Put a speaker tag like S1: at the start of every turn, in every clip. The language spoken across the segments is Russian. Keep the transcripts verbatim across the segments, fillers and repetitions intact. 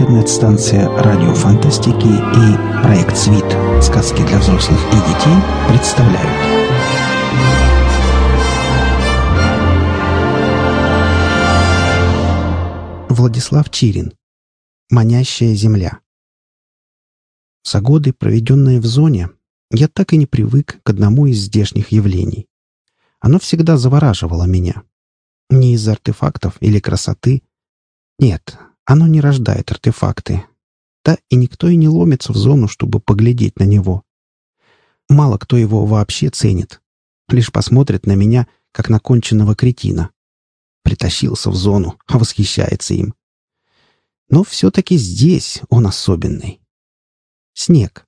S1: интернет-станция радиофантастики и проект «Свит. Сказки для взрослых и детей» представляют. Владислав Чирин. «Манящая земля». За годы, проведенные в зоне, я так и не привык к одному из здешних явлений. Оно всегда завораживало меня. Не из-за артефактов или красоты. Нет, оно не рождает артефакты. Да и никто и не ломится в зону, чтобы поглядеть на него. Мало кто его вообще ценит. Лишь посмотрит на меня, как на конченного кретина. Притащился в зону, а восхищается им. Но все-таки здесь он особенный. Снег.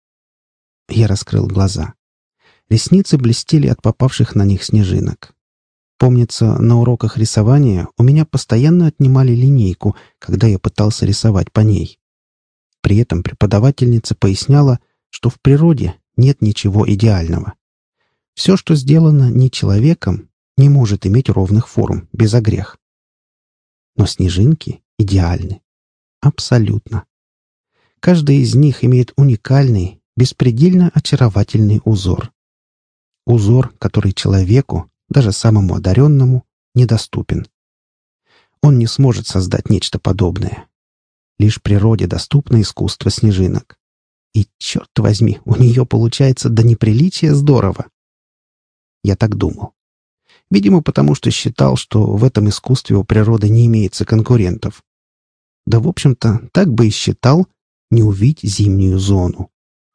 S1: Я раскрыл глаза. Ресницы блестели от попавших на них снежинок. Помнится, на уроках рисования у меня постоянно отнимали линейку, когда я пытался рисовать по ней. При этом преподавательница поясняла, что в природе нет ничего идеального. Все, что сделано не человеком, не может иметь ровных форм, без огрех. Но снежинки идеальны. Абсолютно. Каждая из них имеет уникальный, беспредельно очаровательный узор. Узор, который человеку, даже самому одаренному, недоступен. Он не сможет создать нечто подобное. Лишь природе доступно искусство снежинок. И, черт возьми, у нее получается до неприличия здорово. Я так думал. Видимо, потому что считал, что в этом искусстве у природы не имеется конкурентов. Да, в общем-то, так бы и считал, не увидеть зимнюю зону.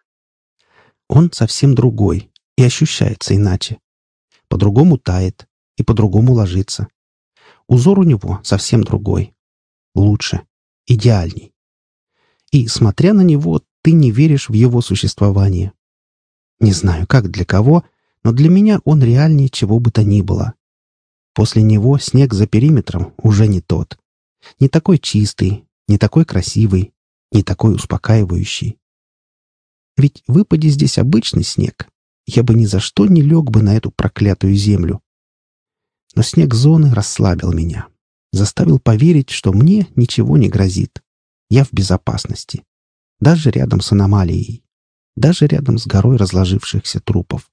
S1: Он совсем другой и ощущается иначе. По-другому тает и по-другому ложится. Узор у него совсем другой. Лучше, идеальней. И, смотря на него, ты не веришь в его существование. Не знаю, как для кого, но для меня он реальнее чего бы то ни было. После него снег за периметром уже не тот. Не такой чистый, не такой красивый, не такой успокаивающий. Ведь выпади здесь обычный снег, я бы ни за что не лег бы на эту проклятую землю. Но снег зоны расслабил меня, заставил поверить, что мне ничего не грозит. Я в безопасности. Даже рядом с аномалией. Даже рядом с горой разложившихся трупов.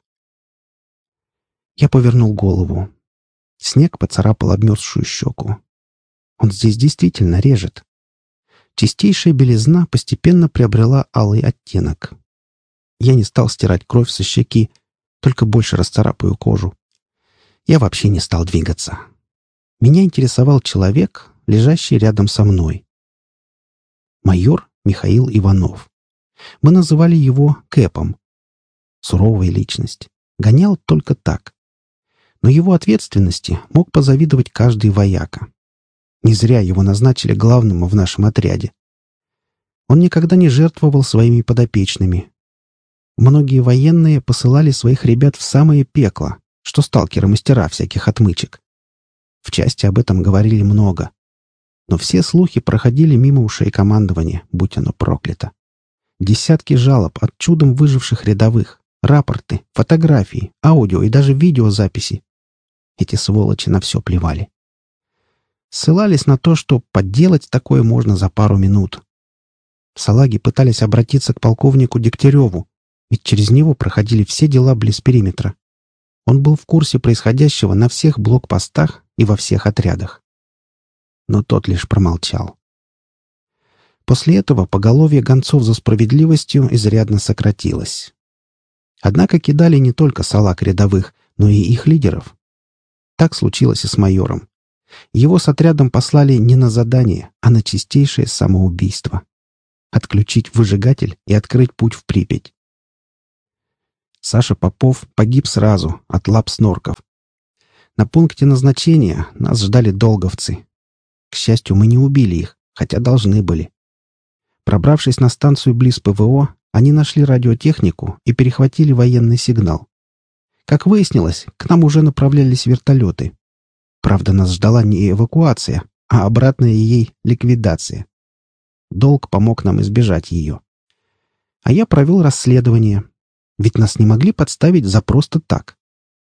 S1: Я повернул голову. Снег поцарапал обмерзшую щеку. Он здесь действительно режет. Чистейшая белизна постепенно приобрела алый оттенок. Я не стал стирать кровь со щеки, только больше расцарапаю кожу. Я вообще не стал двигаться. Меня интересовал человек, лежащий рядом со мной. Майор Михаил Иванов. Мы называли его Кэпом. Суровая личность. Гонял только так. Но его ответственности мог позавидовать каждый вояка. Не зря его назначили главным в нашем отряде. Он никогда не жертвовал своими подопечными. Многие военные посылали своих ребят в самое пекло, что сталкеры-мастера всяких отмычек. В части об этом говорили много. Но все слухи проходили мимо ушей командования, будь оно проклято. Десятки жалоб от чудом выживших рядовых, рапорты, фотографии, аудио и даже видеозаписи. Эти сволочи на все плевали. Ссылались на то, что подделать такое можно за пару минут. Салаги пытались обратиться к полковнику Дегтяреву, ведь через него проходили все дела близ периметра. Он был в курсе происходящего на всех блокпостах и во всех отрядах. Но тот лишь промолчал. После этого поголовье гонцов за справедливостью изрядно сократилось. Однако кидали не только салаг рядовых, но и их лидеров. Так случилось и с майором. Его с отрядом послали не на задание, а на чистейшее самоубийство. Отключить выжигатель и открыть путь в Припять. Саша Попов погиб сразу от лап снорков. На пункте назначения нас ждали долговцы. К счастью, мы не убили их, хотя должны были. Пробравшись на станцию близ ПВО, они нашли радиотехнику и перехватили военный сигнал. Как выяснилось, к нам уже направлялись вертолеты. Правда, нас ждала не эвакуация, а обратная ей ликвидация. Долг помог нам избежать ее. А я провел расследование. Ведь нас не могли подставить за просто так.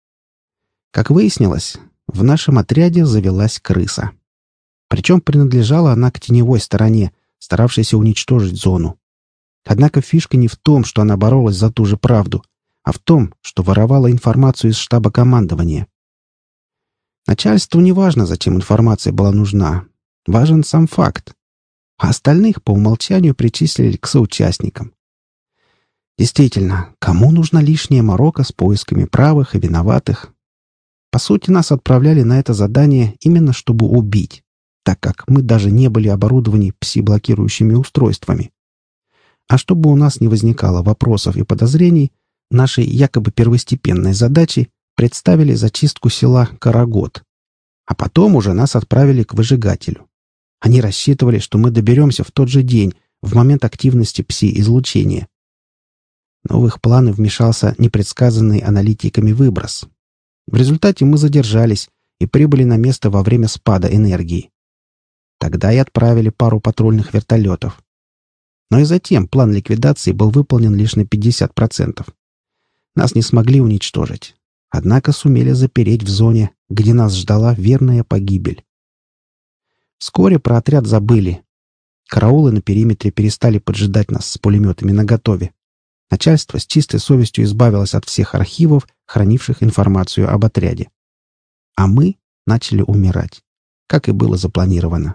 S1: Как выяснилось, в нашем отряде завелась крыса. Причем принадлежала она к теневой стороне, старавшейся уничтожить зону. Однако фишка не в том, что она боролась за ту же правду, а в том, что воровала информацию из штаба командования. Начальству не важно, зачем информация была нужна. Важен сам факт. А остальных по умолчанию причислили к соучастникам. Действительно, кому нужна лишняя морока с поисками правых и виноватых? По сути, нас отправляли на это задание именно чтобы убить, так как мы даже не были оборудованы пси-блокирующими устройствами. А чтобы у нас не возникало вопросов и подозрений, нашей якобы первостепенной задачей представили зачистку села Карагод. А потом уже нас отправили к выжигателю. Они рассчитывали, что мы доберемся в тот же день, в момент активности пси-излучения. Но в их планы вмешался непредсказанный аналитиками выброс. В результате мы задержались и прибыли на место во время спада энергии. Тогда и отправили пару патрульных вертолетов. Но и затем план ликвидации был выполнен лишь на пятьдесят процентов. Нас не смогли уничтожить, однако сумели запереть в зоне, где нас ждала верная погибель. Вскоре про отряд забыли. Караулы на периметре перестали поджидать нас с пулеметами наготове. Начальство с чистой совестью избавилось от всех архивов, хранивших информацию об отряде. А мы начали умирать, как и было запланировано.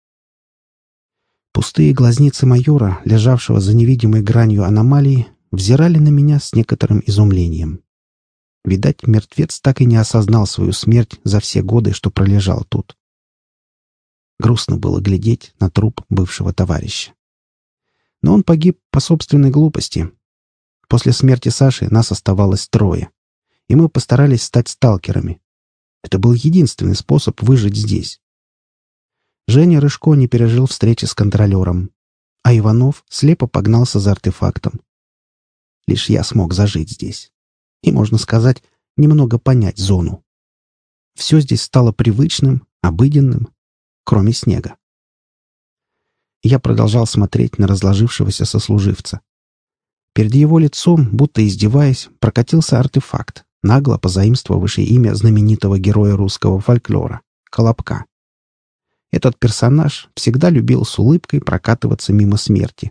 S1: Пустые глазницы майора, лежавшего за невидимой гранью аномалии, взирали на меня с некоторым изумлением. Видать, мертвец так и не осознал свою смерть за все годы, что пролежал тут. Грустно было глядеть на труп бывшего товарища. Но он погиб по собственной глупости. После смерти Саши нас оставалось трое, и мы постарались стать сталкерами. Это был единственный способ выжить здесь. Женя Рыжко не пережил встречи с контролером, а Иванов слепо погнался за артефактом. Лишь я смог зажить здесь. И, можно сказать, немного понять зону. Все здесь стало привычным, обыденным, кроме снега. Я продолжал смотреть на разложившегося сослуживца. Перед его лицом, будто издеваясь, прокатился артефакт, нагло позаимствовавший имя знаменитого героя русского фольклора — Колобка. Этот персонаж всегда любил с улыбкой прокатываться мимо смерти.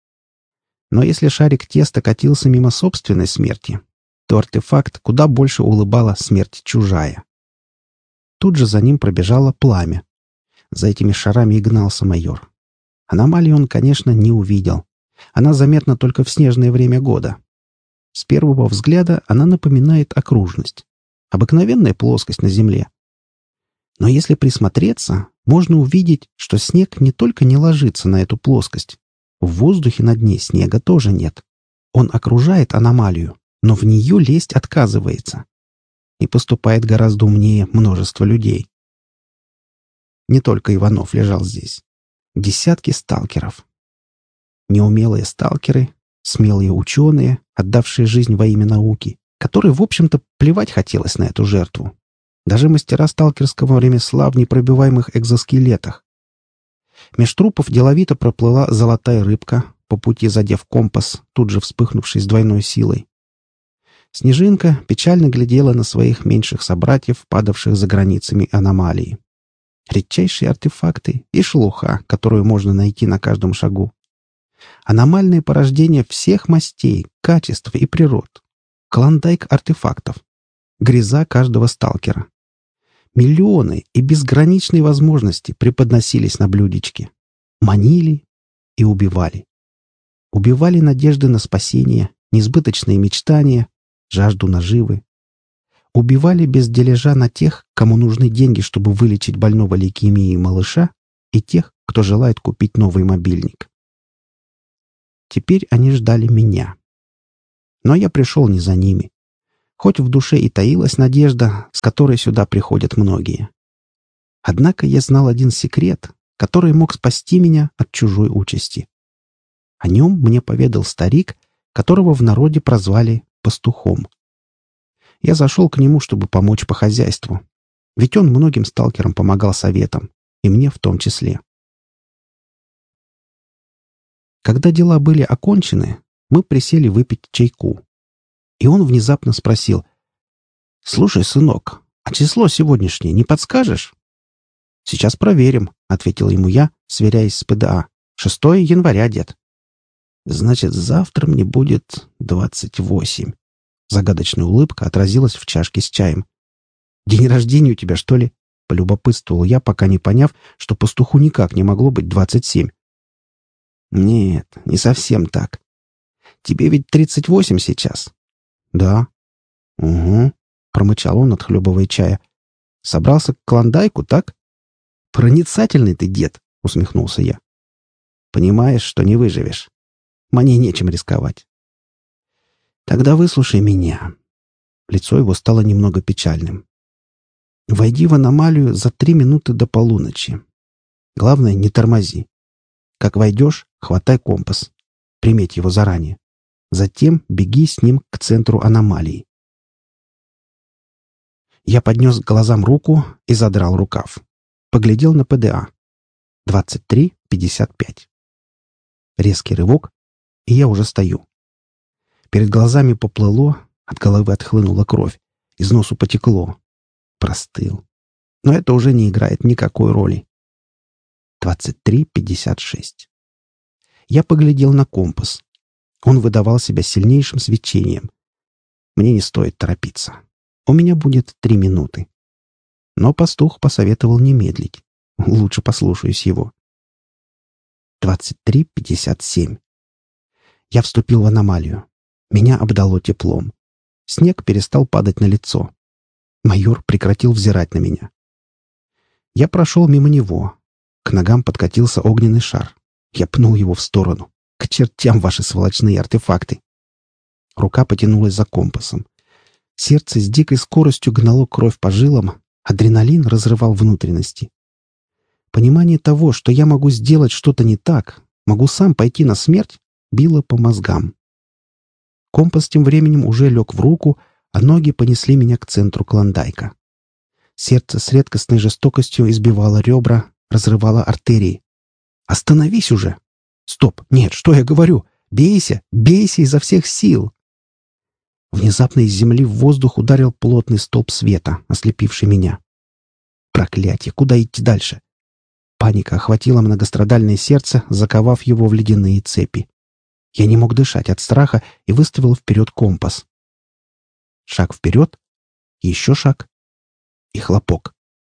S1: Но если шарик теста катился мимо собственной смерти, то артефакт куда больше улыбала смерть чужая. Тут же за ним пробежало пламя. За этими шарами и гнался майор. Аномалии он, конечно, не увидел. Она заметна только в снежное время года. С первого взгляда она напоминает окружность. Обыкновенная плоскость на земле. Но если присмотреться, можно увидеть, что снег не только не ложится на эту плоскость. В воздухе на дне снега тоже нет. Он окружает аномалию, но в нее лезть отказывается. И поступает гораздо умнее множества людей. Не только Иванов лежал здесь. Десятки сталкеров. Неумелые сталкеры, смелые ученые, отдавшие жизнь во имя науки, которые, в общем-то, плевать хотелось на эту жертву. Даже мастера сталкерского ремесла в непробиваемых экзоскелетах. Меж трупов деловито проплыла золотая рыбка, по пути задев компас, тут же вспыхнувший с двойной силой. Снежинка печально глядела на своих меньших собратьев, падавших за границами аномалии. Редчайшие артефакты и шелуха, которую можно найти на каждом шагу. Аномальные порождения всех мастей, качеств и природ. Клондайк артефактов. Греза каждого сталкера. Миллионы и безграничные возможности преподносились на блюдечке. Манили и убивали. Убивали надежды на спасение, несбыточные мечтания, жажду наживы. Убивали без дележа на тех, кому нужны деньги, чтобы вылечить больного лейкемией малыша, и тех, кто желает купить новый мобильник. Теперь они ждали меня. Но я пришел не за ними. Хоть в душе и таилась надежда, с которой сюда приходят многие. Однако я знал один секрет, который мог спасти меня от чужой участи. О нем мне поведал старик, которого в народе прозвали пастухом. Я зашел к нему, чтобы помочь по хозяйству, ведь он многим сталкерам помогал советом, и мне в том числе. Когда дела были окончены, мы присели выпить чайку. И он внезапно спросил: «Слушай, сынок, а число сегодняшнее не подскажешь?» «Сейчас проверим», — ответил ему я, сверяясь с ПДА. Шестое января, дед». «Значит, завтра мне будет двадцать восемь». Загадочная улыбка отразилась в чашке с чаем. «День рождения у тебя, что ли?» — полюбопытствовал я, пока не поняв, что пастуху никак не могло быть двадцать семь. «Нет, не совсем так. Тебе ведь тридцать восемь сейчас?» «Да». «Угу», — промычал он, отхлебывая чая. «Собрался к Клондайку, так?» «Проницательный ты, дед», — усмехнулся я. «Понимаешь, что не выживешь. Мне нечем рисковать». «Тогда выслушай меня». Лицо его стало немного печальным. «Войди в аномалию за три минуты до полуночи. Главное, не тормози. Как войдешь, хватай компас. Приметь его заранее. Затем беги с ним к центру аномалии». Я поднес к глазам руку и задрал рукав. Поглядел на ПДА. двадцать три пятьдесят пять. Резкий рывок, и я уже стою. Перед глазами поплыло, от головы отхлынула кровь, из носу потекло. Простыл. Но это уже не играет никакой роли. двадцать три пятьдесят шесть. Я поглядел на компас. Он выдавал себя сильнейшим свечением. Мне не стоит торопиться. У меня будет три минуты. Но пастух посоветовал не медлить. Лучше послушаюсь его. двадцать три пятьдесят семь. Я вступил в аномалию. Меня обдало теплом. Снег перестал падать на лицо. Майор прекратил взирать на меня. Я прошел мимо него. К ногам подкатился огненный шар. Я пнул его в сторону. К чертям ваши сволочные артефакты. Рука потянулась за компасом. Сердце с дикой скоростью гнало кровь по жилам, адреналин разрывал внутренности. Понимание того, что я могу сделать что-то не так, могу сам пойти на смерть, било по мозгам. Компас тем временем уже лег в руку, а ноги понесли меня к центру Клондайка. Сердце с редкостной жестокостью избивало ребра, разрывало артерии. «Остановись уже!» «Стоп! Нет, что я говорю? Бейся! Бейся изо всех сил!» Внезапно из земли в воздух ударил плотный столб света, ослепивший меня. Проклятие! Куда идти дальше? Паника охватила многострадальное сердце, заковав его в ледяные цепи. Я не мог дышать от страха и выставил вперед компас. Шаг вперед, еще шаг и хлопок.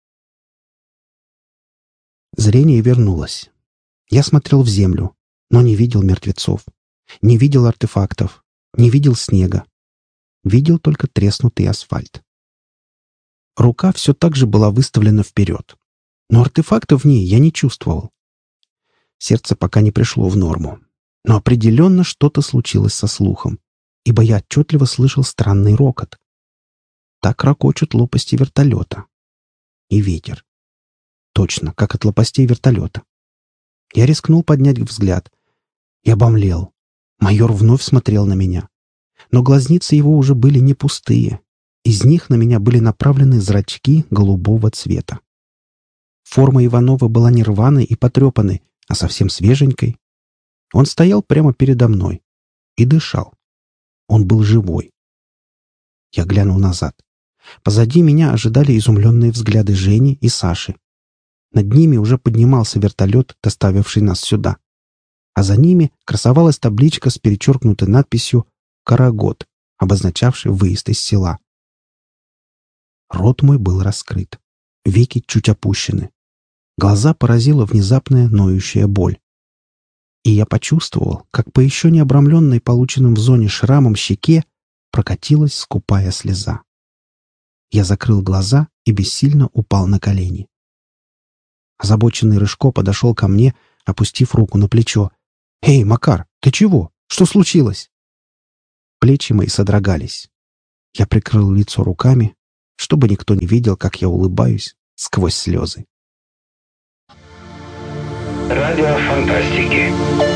S1: Зрение вернулось. Я смотрел в землю, но не видел мертвецов, не видел артефактов, не видел снега. Видел только треснутый асфальт. Рука все так же была выставлена вперед, но артефактов в ней я не чувствовал. Сердце пока не пришло в норму, но определенно что-то случилось со слухом, ибо я отчетливо слышал странный рокот. Так рокочут лопасти вертолета. И ветер. Точно, как от лопастей вертолета. Я рискнул поднять взгляд. И обомлел. Майор вновь смотрел на меня. Но глазницы его уже были не пустые. Из них на меня были направлены зрачки голубого цвета. Форма Иванова была не рваной и потрепанной, а совсем свеженькой. Он стоял прямо передо мной и дышал. Он был живой. Я глянул назад. Позади меня ожидали изумленные взгляды Жени и Саши. Над ними уже поднимался вертолет, доставивший нас сюда. А за ними красовалась табличка с перечеркнутой надписью «Карагод», обозначавший выезд из села. Рот мой был раскрыт. Веки чуть опущены. Глаза поразила внезапная ноющая боль. И я почувствовал, как по еще не обрамленной полученным в зоне шрамом щеке прокатилась скупая слеза. Я закрыл глаза и бессильно упал на колени. Озабоченный Рыжко подошел ко мне, опустив руку на плечо. «Эй, Макар, ты чего? Что случилось?» Плечи мои содрогались. Я прикрыл лицо руками, чтобы никто не видел, как я улыбаюсь сквозь слезы.
S2: Радио фантастики.